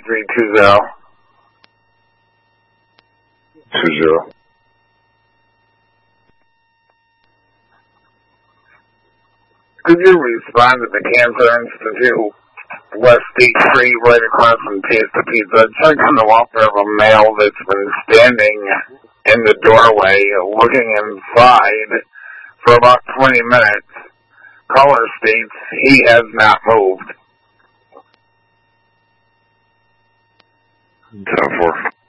3320. 20. Could you respond to the Cancer Institute, West State Street, right across from Taste of Pizza? Check on the welfare of a male that's been standing in the doorway looking inside for about 20 minutes. Caller states he has not moved. 10-4.